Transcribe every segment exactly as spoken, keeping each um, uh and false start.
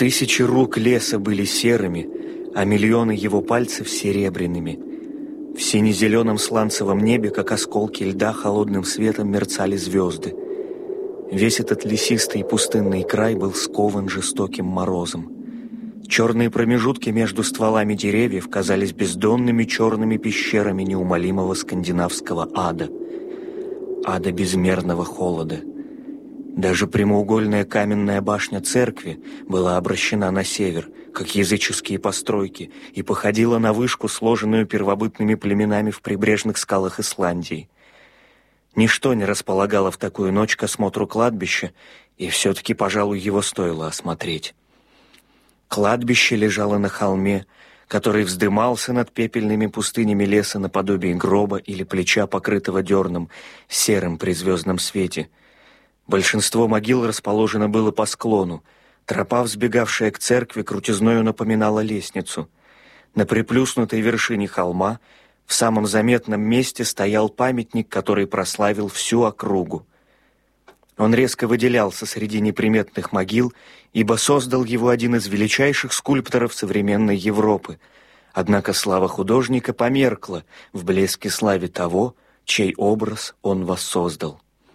Тысячи рук леса были серыми, а миллионы его пальцев серебряными. В сине-зеленом сланцевом небе, как осколки льда, холодным светом мерцали звезды. Весь этот лесистый и пустынный край был скован жестоким морозом. Черные промежутки между стволами деревьев казались бездонными черными пещерами неумолимого скандинавского ада. Ада безмерного холода. Даже прямоугольная каменная башня церкви была обращена на север, как языческие постройки, и походила на вышку, сложенную первобытными племенами в прибрежных скалах Исландии. Ничто не располагало в такую ночь к осмотру кладбища, и все-таки, пожалуй, его стоило осмотреть. Кладбище лежало на холме, который вздымался над пепельными пустынями леса наподобие гроба или плеча, покрытого дерном, серым при звездном свете. Большинство могил расположено было по склону. Тропа, взбегавшая к церкви, крутизною напоминала лестницу. На приплюснутой вершине холма в самом заметном месте стоял памятник, который прославил всю округу. Он резко выделялся среди неприметных могил, ибо создал его один из величайших скульпторов современной Европы. Однако слава художника померкла в блеске славе того, чей образ он воссоздал.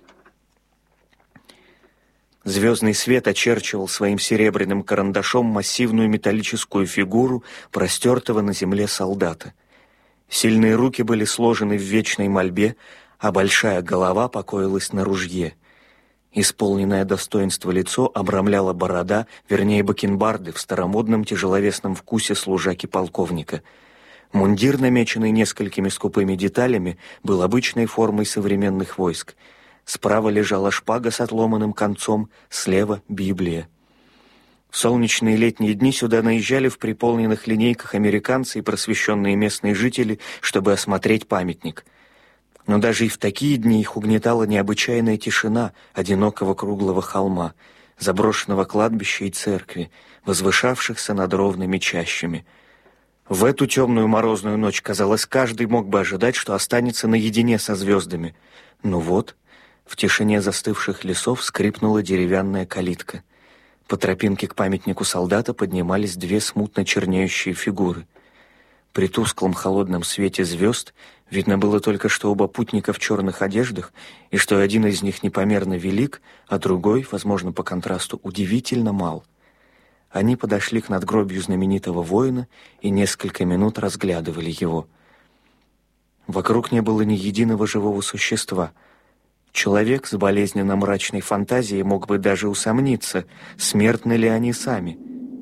Звездный свет очерчивал своим серебряным карандашом массивную металлическую фигуру простертого на земле солдата. Сильные руки были сложены в вечной мольбе, а большая голова покоилась на ружье. Исполненное достоинство лицо обрамляла борода, вернее бакенбарды, в старомодном тяжеловесном вкусе служаки-полковника. Мундир, намеченный несколькими скупыми деталями, был обычной формой современных войск. Справа лежала шпага с отломанным концом, слева — Библия. В солнечные летние дни сюда наезжали в приполненных линейках американцы и просвещенные местные жители, чтобы осмотреть памятник. Но даже и в такие дни их угнетала необычайная тишина одинокого круглого холма, заброшенного кладбища и церкви, возвышавшихся над ровными чащами. В эту темную морозную ночь, казалось, каждый мог бы ожидать, что останется наедине со звездами. Но вот в тишине застывших лесов скрипнула деревянная калитка. По тропинке к памятнику солдата поднимались две смутно чернеющие фигуры. При тусклом холодном свете звезд видно было только, что оба путника в черных одеждах, и что один из них непомерно велик, а другой, возможно, по контрасту, удивительно мал. Они подошли к надгробию знаменитого воина и несколько минут разглядывали его. Вокруг не было ни единого живого существа. Человек с болезненно-мрачной фантазией мог бы даже усомниться, смертны ли они сами.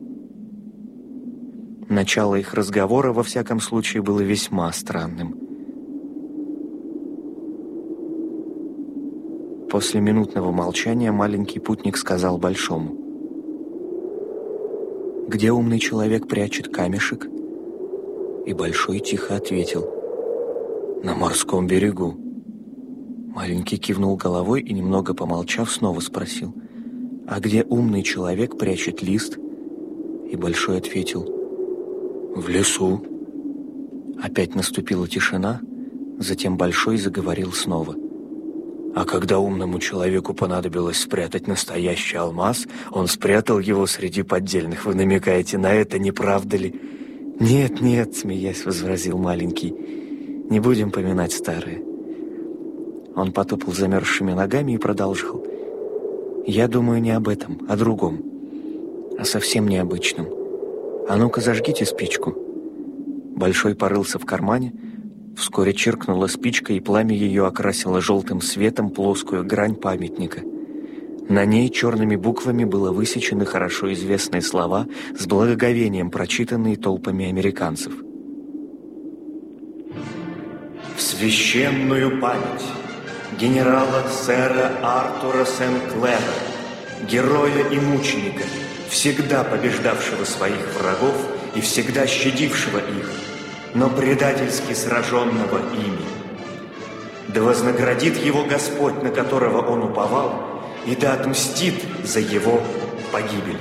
Начало их разговора, во всяком случае, было весьма странным. После минутного молчания маленький путник сказал большому: «Где умный человек прячет камешек?» И большой тихо ответил: «На морском берегу». Маленький кивнул головой и, немного помолчав, снова спросил: «А где умный человек прячет лист?» И большой ответил: «В лесу». Опять наступила тишина, затем большой заговорил снова: «А когда умному человеку понадобилось спрятать настоящий алмаз, он спрятал его среди поддельных. Вы намекаете на это, не правда ли?» «Нет, нет», — смеясь, возразил маленький, — «не будем поминать старое». Он потопал замерзшими ногами и продолжил: «Я думаю не об этом, о другом, о совсем необычном. А ну-ка зажгите спичку». Большой порылся в кармане, вскоре чиркнула спичка, и пламя ее окрасило желтым светом плоскую грань памятника. На ней черными буквами было высечены хорошо известные слова, с благоговением прочитанные толпами американцев. «В священную память генерала сэра Артура Сент-Клэра, героя и мученика, всегда побеждавшего своих врагов и всегда щадившего их, но предательски сраженного ими. Да вознаградит его Господь, на которого он уповал, и да отмстит за его погибель».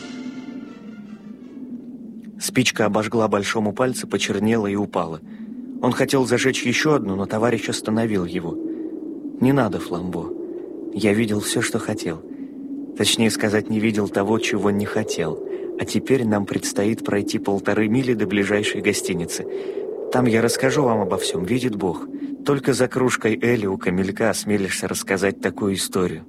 Спичка обожгла большому пальцы, почернела и упала. Он хотел зажечь еще одну, но товарищ остановил его. «Не надо, Фламбо. Я видел все, что хотел. Точнее сказать, не видел того, чего не хотел. А теперь нам предстоит пройти полторы мили до ближайшей гостиницы. Там я расскажу вам обо всем, видит Бог. Только за кружкой эли у камелька осмелишься рассказать такую историю».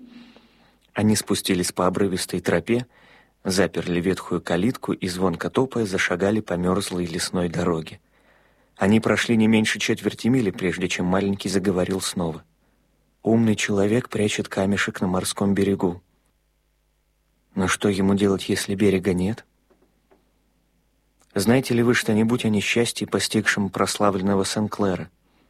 Они спустились по обрывистой тропе, заперли ветхую калитку и, звонко топая, зашагали по мерзлой лесной дороге. Они прошли не меньше четверти мили, прежде чем маленький заговорил снова. «Умный человек прячет камешек на морском берегу. Но что ему делать, если берега нет? Знаете ли вы что-нибудь о несчастье, постигшем прославленного Сен-Клера?»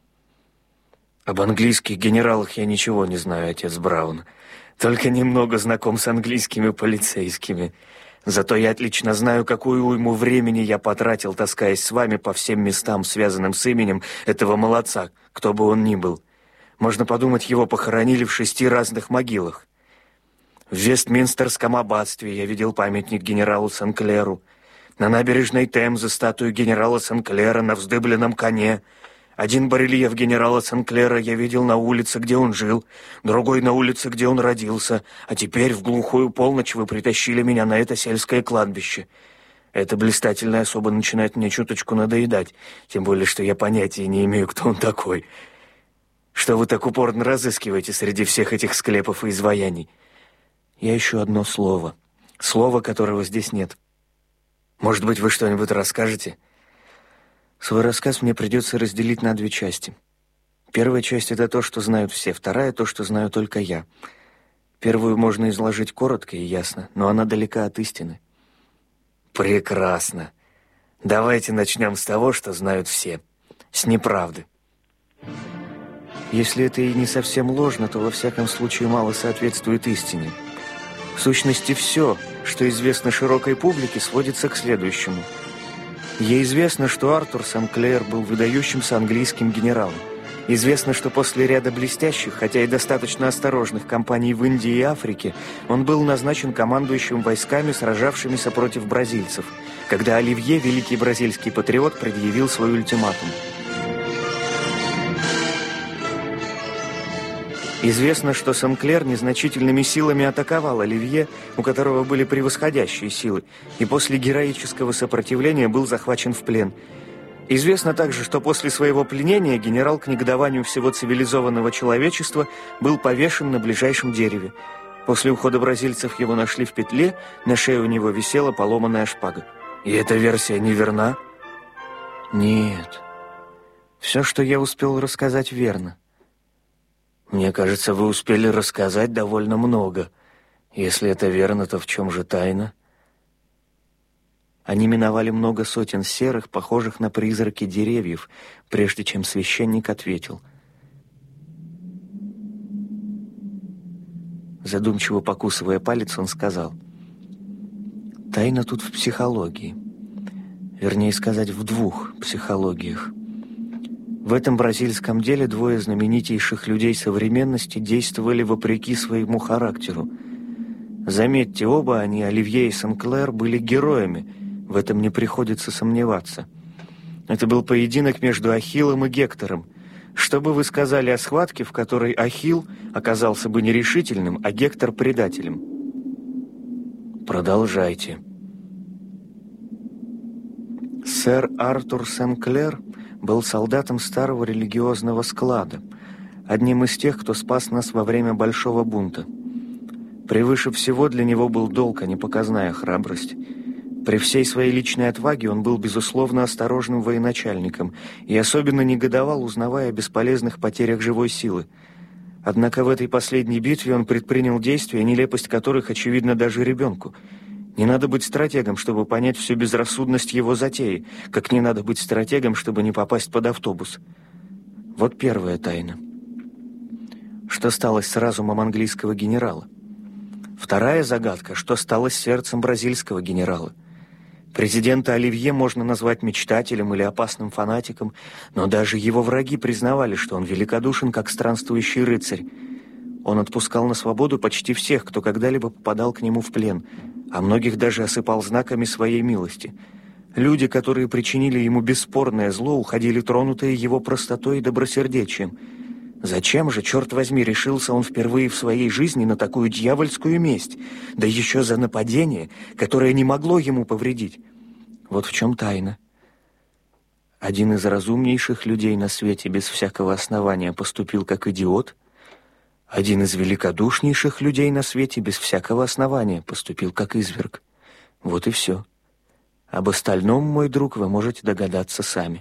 «Об английских генералах я ничего не знаю, отец Браун. Только немного знаком с английскими полицейскими. Зато я отлично знаю, какую уйму времени я потратил, таскаясь с вами по всем местам, связанным с именем этого молодца, кто бы он ни был. Можно подумать, его похоронили в шести разных могилах. В Вестминстерском аббатстве я видел памятник генералу Сен-Клеру. На набережной Темзы статую генерала Сен-Клера на вздыбленном коне. Один барельеф генерала Сен-Клера я видел на улице, где он жил, другой на улице, где он родился, а теперь в глухую полночь вы притащили меня на это сельское кладбище. Эта блистательная особа начинает мне чуточку надоедать, тем более, что я понятия не имею, кто он такой. Что вы так упорно разыскиваете среди всех этих склепов и изваяний? Я ищу одно слово. Слово, которого здесь нет. Может быть, вы что-нибудь расскажете? Свой рассказ мне придется разделить на две части. Первая часть — это то, что знают все. Вторая — то, что знаю только я. Первую можно изложить коротко и ясно, но она далека от истины. Прекрасно. Давайте начнем с того, что знают все. С неправды. Если это и не совсем ложно, то во всяком случае мало соответствует истине. В сущности, все, что известно широкой публике, сводится к следующему. Ей известно, что Артур Сен-Клер был выдающимся английским генералом. Известно, что после ряда блестящих, хотя и достаточно осторожных кампаний в Индии и Африке, он был назначен командующим войсками, сражавшимися против бразильцев, когда Оливье, великий бразильский патриот, предъявил свой ультиматум. Известно, что Сен-Клер незначительными силами атаковал Оливье, у которого были превосходящие силы, и после героического сопротивления был захвачен в плен. Известно также, что после своего пленения генерал к негодованию всего цивилизованного человечества был повешен на ближайшем дереве. После ухода бразильцев его нашли в петле, на шее у него висела поломанная шпага. И эта версия неверна? Нет. Все, что я успел рассказать, верно. Мне кажется, вы успели рассказать довольно много. Если это верно, то в чем же тайна? Они миновали много сотен серых, похожих на призраки деревьев, прежде чем священник ответил. Задумчиво покусывая палец, он сказал: «Тайна тут в психологии. Вернее сказать, в двух психологиях. В этом бразильском деле двое знаменитейших людей современности действовали вопреки своему характеру. Заметьте, оба они, Оливье и Сен-Клер, были героями, в этом не приходится сомневаться. Это был поединок между Ахиллом и Гектором. Что бы вы сказали о схватке, в которой Ахилл оказался бы нерешительным, а Гектор — предателем? Продолжайте. Сэр Артур Сен-Клер был солдатом старого религиозного склада, одним из тех, кто спас нас во время Большого бунта. Превыше всего для него был долг, а не показная храбрость. При всей своей личной отваге он был, безусловно, осторожным военачальником и особенно негодовал, узнавая о бесполезных потерях живой силы. Однако в этой последней битве он предпринял действия, нелепость которых очевидна даже ребенку. Не надо быть стратегом, чтобы понять всю безрассудность его затеи, как не надо быть стратегом, чтобы не попасть под автобус. Вот первая тайна. Что стало с разумом английского генерала? Вторая загадка, что стало с сердцем бразильского генерала? Президента Оливье можно назвать мечтателем или опасным фанатиком, но даже его враги признавали, что он великодушен, как странствующий рыцарь. Он отпускал на свободу почти всех, кто когда-либо попадал к нему в плен, а многих даже осыпал знаками своей милости. Люди, которые причинили ему бесспорное зло, уходили тронутые его простотой и добросердечием. Зачем же, черт возьми, решился он впервые в своей жизни на такую дьявольскую месть, да еще за нападение, которое не могло ему повредить? Вот в чем тайна. Один из разумнейших людей на свете без всякого основания поступил как идиот, один из великодушнейших людей на свете без всякого основания поступил как изверг. Вот и все. Об остальном, мой друг, вы можете догадаться сами.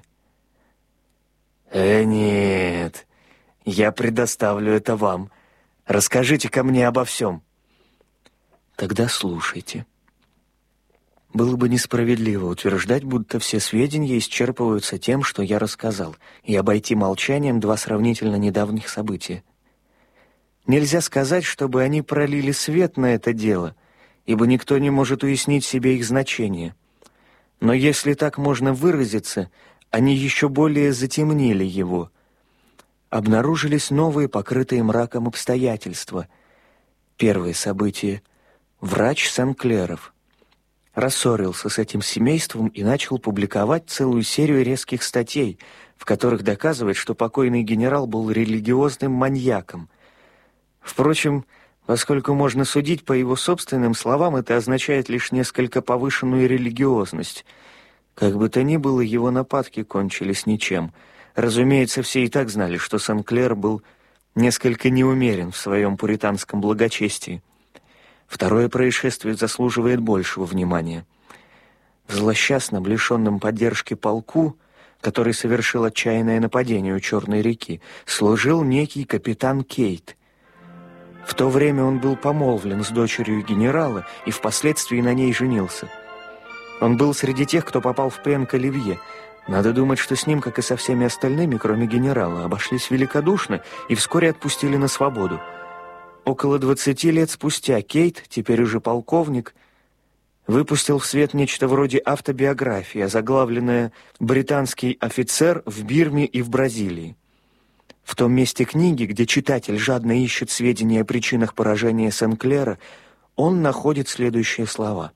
Э, нет, я предоставлю это вам. Расскажите-ка мне обо всем. Тогда слушайте. Было бы несправедливо утверждать, будто все сведения исчерпываются тем, что я рассказал, и обойти молчанием два сравнительно недавних события. Нельзя сказать, чтобы они пролили свет на это дело, ибо никто не может уяснить себе их значение. Но если так можно выразиться, они еще более затемнили его. Обнаружились новые, покрытые мраком обстоятельства. Первое событие — врач Сен-Клеров. Рассорился с этим семейством и начал публиковать целую серию резких статей, в которых доказывает, что покойный генерал был религиозным маньяком. Впрочем, поскольку можно судить по его собственным словам, это означает лишь несколько повышенную религиозность. Как бы то ни было, его нападки кончились ничем. Разумеется, все и так знали, что Сен-Клер был несколько неумерен в своем пуританском благочестии. Второе происшествие заслуживает большего внимания. В злосчастном, лишенном поддержки полку, который совершил отчаянное нападение у Черной реки, служил некий капитан Кейт. В то время он был помолвлен с дочерью генерала и впоследствии на ней женился. Он был среди тех, кто попал в плен к Оливье. Надо думать, что с ним, как и со всеми остальными, кроме генерала, обошлись великодушно и вскоре отпустили на свободу. Около двадцати лет спустя Кейт, теперь уже полковник, выпустил в свет нечто вроде автобиографии, озаглавленное «Британский офицер в Бирме и в Бразилии». В том месте книги, где читатель жадно ищет сведения о причинах поражения Сен-Клера, он находит следующие слова.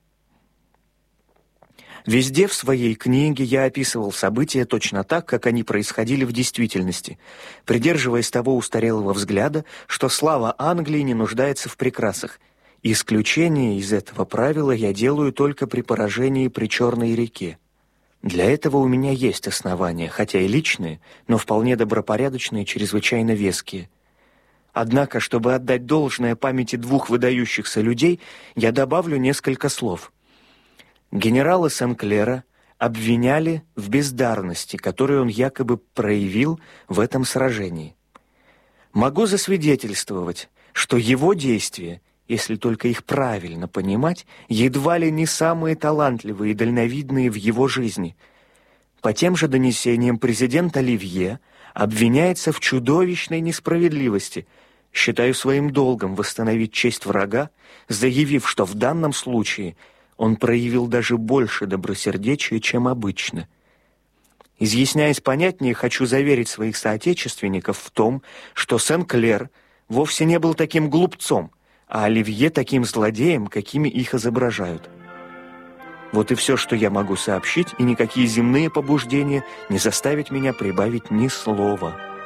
«Везде в своей книге я описывал события точно так, как они происходили в действительности, придерживаясь того устарелого взгляда, что слава Англии не нуждается в прикрасах. Исключение из этого правила я делаю только при поражении при Черной реке. Для этого у меня есть основания, хотя и личные, но вполне добропорядочные, чрезвычайно веские. Однако, чтобы отдать должное памяти двух выдающихся людей, я добавлю несколько слов. Генерала Сен-Клера обвиняли в бездарности, которую он якобы проявил в этом сражении. Могу засвидетельствовать, что его действия, если только их правильно понимать, едва ли не самые талантливые и дальновидные в его жизни. По тем же донесениям президент Оливье обвиняется в чудовищной несправедливости. Считаю своим долгом восстановить честь врага, заявив, что в данном случае он проявил даже больше добросердечия, чем обычно. Изъясняясь понятнее, хочу заверить своих соотечественников в том, что Сен-Клер вовсе не был таким глупцом, а Оливье таким злодеем, какими их изображают. Вот и все, что я могу сообщить, и никакие земные побуждения не заставят меня прибавить ни слова».